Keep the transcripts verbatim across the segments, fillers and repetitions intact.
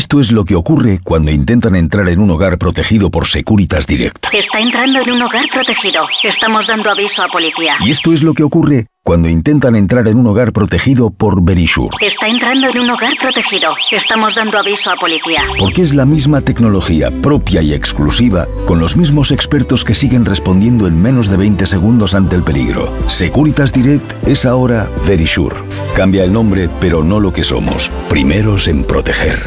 Esto es lo que ocurre cuando intentan entrar en un hogar protegido por Securitas Direct. Está entrando en un hogar protegido. Estamos dando aviso a policía. Y esto es lo que ocurre cuando intentan entrar en un hogar protegido por Verisure. Está entrando en un hogar protegido. Estamos dando aviso a policía. Porque es la misma tecnología propia y exclusiva, con los mismos expertos que siguen respondiendo en menos de veinte segundos ante el peligro. Securitas Direct es ahora Verisure. Cambia el nombre, pero no lo que somos. Primeros en proteger.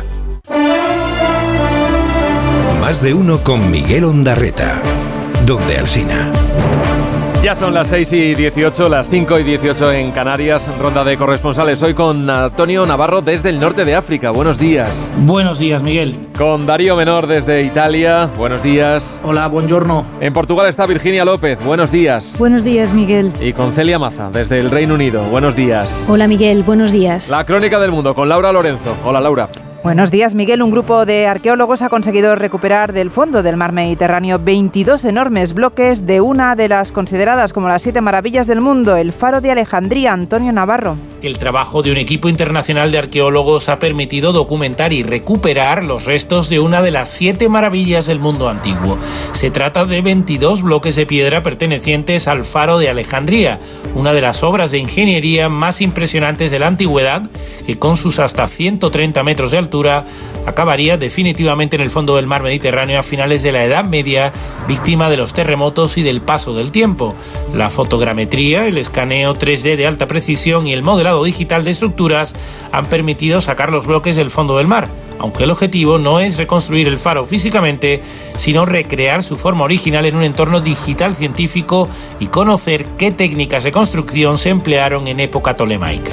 Más de uno con Miguel Ondarreta. Donde Alsina. Ya son las seis y dieciocho, las cinco y dieciocho en Canarias, ronda de corresponsales. Hoy con Antonio Navarro desde el norte de África. Buenos días. Buenos días, Miguel. Con Darío Menor desde Italia. Buenos días. Hola, buongiorno. En Portugal está Virginia López. Buenos días. Buenos días, Miguel. Y con Celia Maza desde el Reino Unido. Buenos días. Hola, Miguel. Buenos días. La crónica del mundo con Laura Lorenzo. Hola, Laura. Buenos días, Miguel. Un grupo de arqueólogos ha conseguido recuperar del fondo del mar Mediterráneo veintidós enormes bloques de una de las consideradas como las siete maravillas del mundo, el Faro de Alejandría. Antonio Navarro. El trabajo de un equipo internacional de arqueólogos ha permitido documentar y recuperar los restos de una de las siete maravillas del mundo antiguo. Se trata de veintidós bloques de piedra pertenecientes al Faro de Alejandría, una de las obras de ingeniería más impresionantes de la antigüedad, que con sus hasta ciento treinta metros de altura acabaría definitivamente en el fondo del mar Mediterráneo a finales de la Edad Media, víctima de los terremotos y del paso del tiempo. La fotogrametría, el escaneo tres D de alta precisión y el modelado digital de estructuras han permitido sacar los bloques del fondo del mar, aunque el objetivo no es reconstruir el faro físicamente, sino recrear su forma original en un entorno digital científico y conocer qué técnicas de construcción se emplearon en época tolemaica.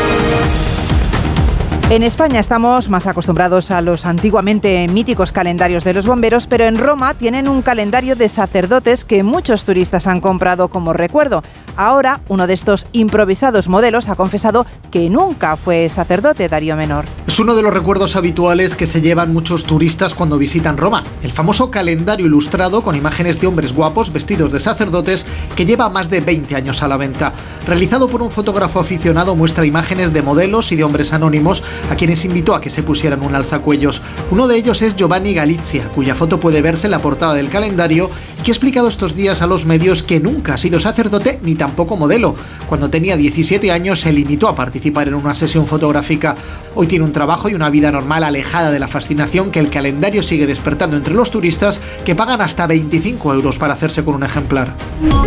En España estamos más acostumbrados a los antiguamente míticos calendarios de los bomberos, pero en Roma tienen un calendario de sacerdotes que muchos turistas han comprado como recuerdo. Ahora, uno de estos improvisados modelos ha confesado que nunca fue sacerdote. Darío Menor. Es uno de los recuerdos habituales que se llevan muchos turistas cuando visitan Roma. El famoso calendario ilustrado con imágenes de hombres guapos vestidos de sacerdotes que lleva más de veinte años a la venta. Realizado por un fotógrafo aficionado, muestra imágenes de modelos y de hombres anónimos a quienes invitó a que se pusieran un alzacuellos. Uno de ellos es Giovanni Galizia, cuya foto puede verse en la portada del calendario y que ha explicado estos días a los medios que nunca ha sido sacerdote ni tampoco modelo. Cuando tenía diecisiete años se limitó a participar en una sesión fotográfica. Hoy tiene un trabajo y una vida normal alejada de la fascinación que el calendario sigue despertando entre los turistas, que pagan hasta veinticinco euros para hacerse con un ejemplar.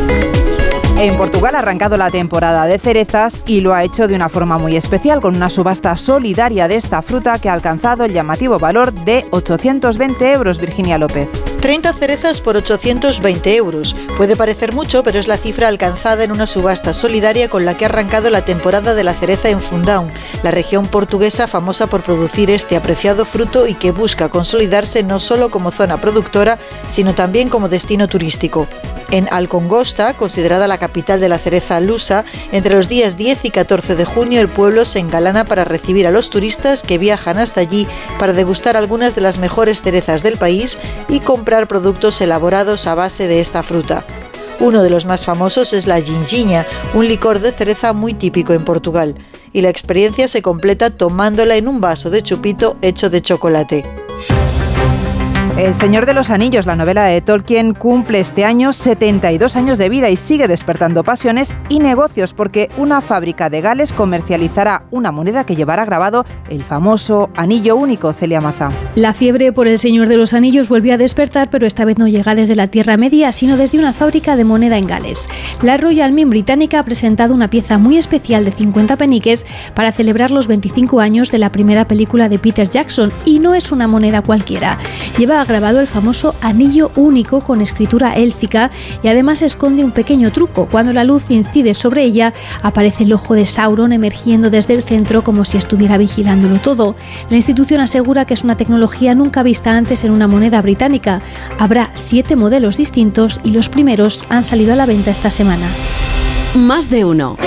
En Portugal ha arrancado la temporada de cerezas y lo ha hecho de una forma muy especial, con una subasta solidaria de esta fruta que ha alcanzado el llamativo valor de ochocientos veinte euros. Virginia López. treinta cerezas por ochocientos veinte euros. Puede parecer mucho, pero es la cifra alcanzada en una subasta solidaria con la que ha arrancado la temporada de la cereza en Fundão, la región portuguesa famosa por producir este apreciado fruto y que busca consolidarse no solo como zona productora, sino también como destino turístico. En Alcongosta, considerada la capital de la cereza lusa, entre los días diez y catorce de junio el pueblo se engalana para recibir a los turistas que viajan hasta allí para degustar algunas de las mejores cerezas del país y comprar productos elaborados a base de esta fruta. Uno de los más famosos es la ginginha, un licor de cereza muy típico en Portugal, y la experiencia se completa tomándola en un vaso de chupito hecho de chocolate. El Señor de los Anillos, la novela de Tolkien, cumple este año setenta y dos años de vida y sigue despertando pasiones y negocios, porque una fábrica de Gales comercializará una moneda que llevará grabado el famoso anillo único. Celia Maza. La fiebre por el Señor de los Anillos vuelve a despertar, pero esta vez no llega desde la Tierra Media, sino desde una fábrica de moneda en Gales. La Royal Mint británica ha presentado una pieza muy especial de cincuenta peniques para celebrar los veinticinco años de la primera película de Peter Jackson, y no es una moneda cualquiera. Lleva grabado el famoso anillo único con escritura élfica y además esconde un pequeño truco. Cuando la luz incide sobre ella, aparece el ojo de Sauron emergiendo desde el centro como si estuviera vigilándolo todo. La institución asegura que es una tecnología nunca vista antes en una moneda británica. Habrá siete modelos distintos y los primeros han salido a la venta esta semana. Más de uno.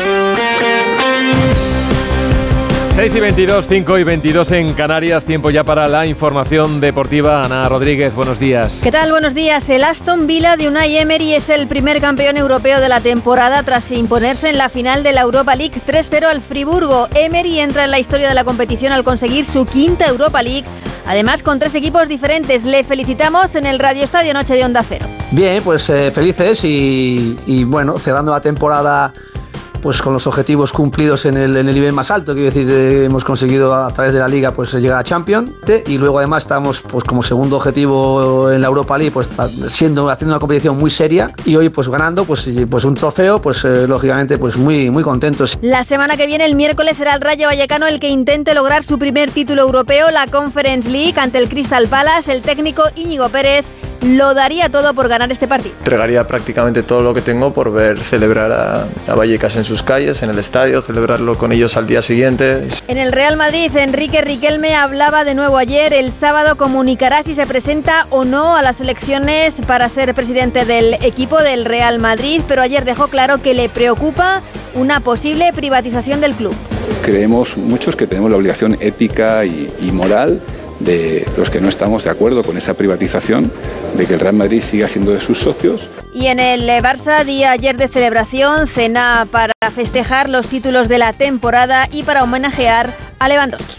seis y veintidós, cinco y veintidós en Canarias, tiempo ya para la información deportiva. Ana Rodríguez, buenos días. ¿Qué tal? Buenos días. El Aston Villa de Unai Emery es el primer campeón europeo de la temporada tras imponerse en la final de la Europa League tres cero al Friburgo. Emery entra en la historia de la competición al conseguir su quinta Europa League, Además, con tres equipos diferentes. Le felicitamos en el Radio Estadio Noche de Onda Cero. Bien, pues eh, felices y, y bueno, cerrando la temporada pues con los objetivos cumplidos en el, en el nivel más alto. Quiero decir, eh, hemos conseguido a través de la Liga pues llegar a Champions y luego además estamos pues como segundo objetivo en la Europa League, pues siendo haciendo una competición muy seria y hoy pues ganando pues, pues un trofeo, pues eh, lógicamente pues muy, muy contentos. La semana que viene, el miércoles, será el Rayo Vallecano el que intente lograr su primer título europeo, la Conference League, ante el Crystal Palace. El técnico Íñigo Pérez lo daría todo por ganar este partido. Entregaría prácticamente todo lo que tengo por ver celebrar a, a Vallecas en sus calles, en el estadio, celebrarlo con ellos al día siguiente. En el Real Madrid, Enrique Riquelme hablaba de nuevo ayer. El sábado comunicará si se presenta o no a las elecciones para ser presidente del equipo del Real Madrid, pero ayer dejó claro que le preocupa una posible privatización del club. Creemos muchos que tenemos la obligación ética y, y moral de los que no estamos de acuerdo con esa privatización, de que el Real Madrid siga siendo de sus socios. Y en el Barça, día ayer de celebración, cena para festejar los títulos de la temporada y para homenajear a Lewandowski.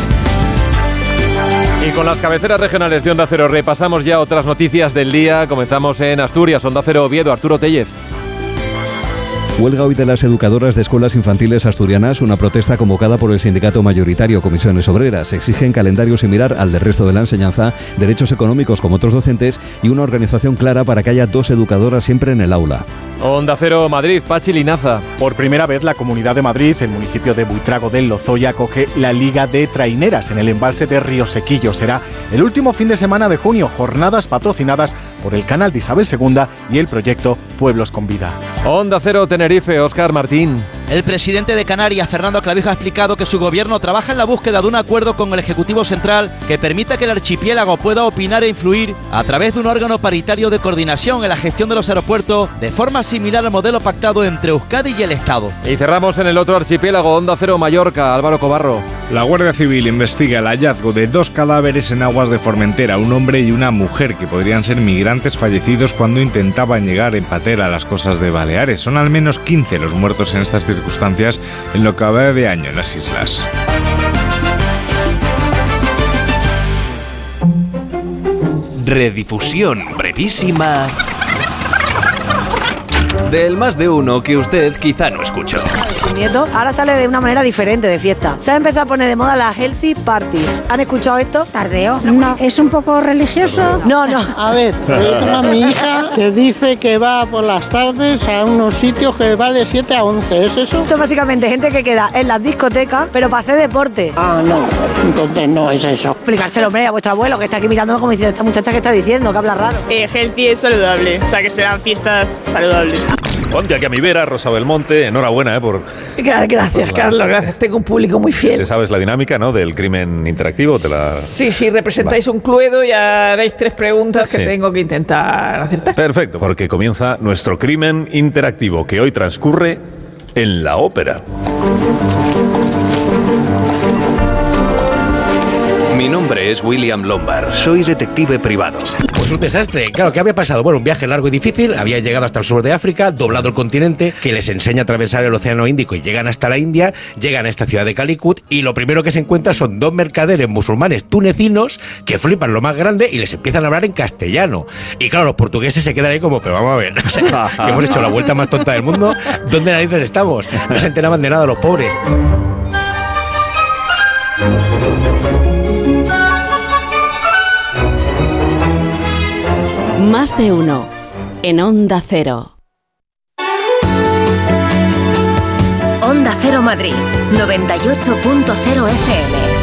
Y con las cabeceras regionales de Onda Cero repasamos ya otras noticias del día. Comenzamos en Asturias, Onda Cero Oviedo, Arturo Tellez. Huelga hoy de las educadoras de escuelas infantiles asturianas, una protesta convocada por el sindicato mayoritario Comisiones Obreras. Exigen calendario similar al del resto de la enseñanza, derechos económicos como otros docentes y una organización clara para que haya dos educadoras siempre en el aula. Onda Cero Madrid, Pachi Linaza. Por primera vez la Comunidad de Madrid, el municipio de Buitrago del Lozoya, acoge la Liga de Traineras en el embalse de Río Sequillo. Será el último fin de semana de junio, jornadas patrocinadas por el canal de Isabel segunda y el proyecto Pueblos con Vida. Onda Cero Tenerife, Óscar Martín. El presidente de Canarias, Fernando Clavijo, ha explicado que su gobierno trabaja en la búsqueda de un acuerdo con el Ejecutivo Central que permita que el archipiélago pueda opinar e influir a través de un órgano paritario de coordinación en la gestión de los aeropuertos de forma similar al modelo pactado entre Euskadi y el Estado. Y cerramos en el otro archipiélago, Onda Cero Mallorca, Álvaro Cobarro. La Guardia Civil investiga el hallazgo de dos cadáveres en aguas de Formentera, un hombre y una mujer que podrían ser migrantes fallecidos cuando intentaban llegar en patera a las costas de Baleares. Son al menos quince los muertos en estas circunstancias en lo que va de año en las islas. Redifusión brevísima del Más de Uno que usted quizá no escuchó. Mi nieto ahora sale de una manera diferente de fiesta. Se ha empezado a poner de moda las healthy parties. ¿Han escuchado esto? Tardeo. No, es un poco religioso. No, no. A ver, yo tengo a mi hija que dice que va por las tardes a unos sitios que va de siete a once. ¿Es eso? Esto es básicamente gente que queda en las discotecas, pero para hacer deporte. Ah, no. Entonces no es eso. Explicárselo, hombre, a vuestro abuelo que está aquí mirándome como diciendo, esta muchacha que está diciendo, que habla raro. Eh, healthy es saludable. O sea, que serán fiestas saludables. Ponte aquí a mi vera, Rosa Belmonte. Enhorabuena, ¿eh? Por... Gracias, la... Carlos, gracias. Tengo un público muy fiel. ¿Te sabes la dinámica, no? Del crimen interactivo. ¿Te la... Sí, sí, representáis vale. un cluedo y haréis tres preguntas sí. que tengo que intentar acertar. Perfecto, porque comienza nuestro crimen interactivo, que hoy transcurre en la ópera. Mi nombre es William Lombard, soy detective privado. Pues un desastre, claro, ¿qué había pasado? Bueno, un viaje largo y difícil, había llegado hasta el sur de África, doblado el continente, que les enseña a atravesar el Océano Índico y llegan hasta la India, llegan a esta ciudad de Calicut y lo primero que se encuentran son dos mercaderes musulmanes tunecinos que flipan lo más grande y les empiezan a hablar en castellano. Y claro, los portugueses se quedan ahí como, pero vamos a ver, o sea, que hemos hecho la vuelta más tonta del mundo, ¿dónde narices estamos? No se enteraban de nada los pobres. Más de uno en Onda Cero. Onda Cero Madrid, noventa y ocho punto cero F M.